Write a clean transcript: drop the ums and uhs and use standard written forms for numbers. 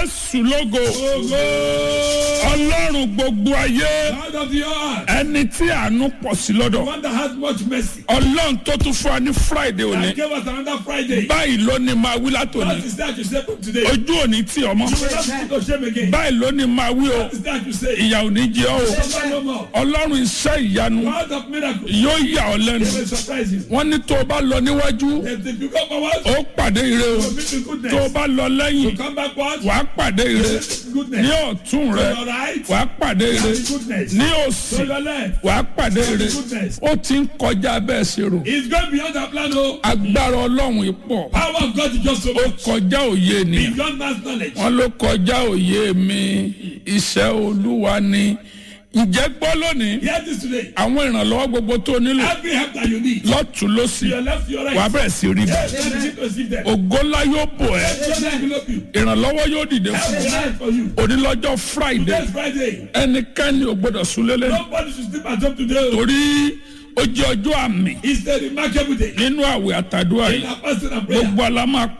Jésù lógo. Ọlọ́run gbogbo ayé. God of the earth. Ẹni tí àánú pọ̀ sí lọ́dọ̀. One that has much mercy. Ọlọ́run tó tún fún wa ní Friday And òní. gave us another Friday. Báyìí ló ní máa wí látòní. What is that you say from today? Ojú òní tí ọmọ. You will not put to shame again. Báyìí ló ní máa wí o. What is that you say? Ìyà ò ní jẹ ọ́ o. Suffer no more. Ọlọ́run iṣẹ́ ìyanu God of miracles. yóò yà ọ́ lẹ́nu. He will surprise you. Wọ́n ní tó o bá lọ níwájú, If you go forward, ó pàdé ire o. you meet the goodness. Tó o bá lọ lẹ́yìn, You come backwards, wàá pàdé ire. the goodness. Ní ọ̀tún To rẹ, your right, wàá pàdé ire. the goodness. Ní To òsì, your left, wàá pàdé ire. the goodness. Ó ti ń kọjá bẹ́ẹ̀ ṣe rò. It's going beyond our plan. Oh, Agbára Ọlọ́run yìí pọ̀. power of God is just so Ó much kọjá òye ènìyàn. beyond man's knowledge. Wọ́n ló kọjá òye mi. Iṣẹ́ Olúwa ni. Ǹjẹ́ gbọ́ lónìí? Hear this today. Àwọn ìrànlọ́wọ́ gbogbo tó nílò Every help that you need, lọ́tún to lọ́sì your left, to your right, wàá bẹ̀rẹ̀ sí rí bẹ́ẹ̀. yes, you need to receive them. Ògo ńlá yóò bò ẹ́. Let them envelope you. Ìrànlọ́wọ́ yóò dìde fún Help ọ. is right for you. Onílọ́jọ́ Friday Today's Friday. ẹnikẹ́ni ò gbọ́dọ̀ súnlélẹ̀ Nobody should sleep at home today. torí ó jẹ́ ọjọ́ àmì It's a remarkable day. nínú àwẹ̀ àtàdúrà In yìí. our fasting and prayer. Gbogbo àlá máa